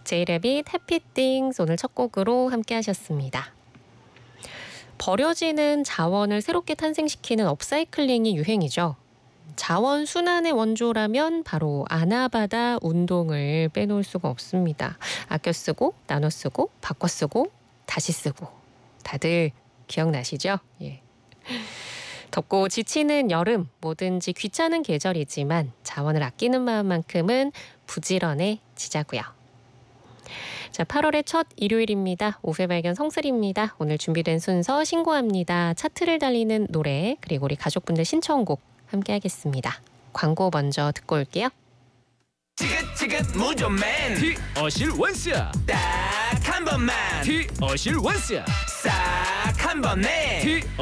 제이레빗 해피 띵스 오늘 첫 곡으로 함께 하셨습니다. 버려지는 자원을 새롭게 탄생시키는 업사이클링이 유행이죠. 자원 순환의 원조라면 바로 아나바다 운동을 빼놓을 수가 없습니다. 아껴 쓰고 나눠 쓰고 바꿔 쓰고 다시 쓰고 다들 기억나시죠? 예. 덥고 지치는 여름, 뭐든지 귀찮은 계절이지만 자원을 아끼는 마음만큼은 부지런해지자고요. 자, 8월의 첫 일요일입니다. 오후의 발견 성슬입니다. 오늘 준비된 순서 신고합니다. 차트를 달리는 노래 그리고 우리 가족분들 신청곡 함께 하겠습니다. 광고 먼저 듣고 올게요. 지긋지긋 무좀맨 티어실 원스야 딱 한 번만 티어실 원스야 싹 한 번에